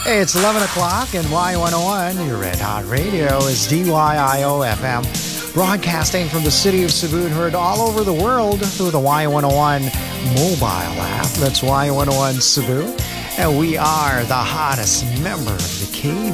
It's 11 o'clock and Y101, your Red Hot Radio, is DYIO FM, broadcasting from the city of Cebu, heard all over the world through the Y101 mobile app. That's Y101 Cebu. And we are the hottest member of the KB